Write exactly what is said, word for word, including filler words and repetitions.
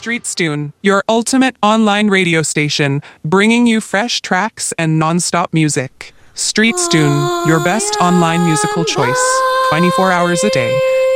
StreetStune, your ultimate online radio station, bringing you fresh tracks and non-stop music. StreetStune, your best online musical choice, twenty-four hours a day.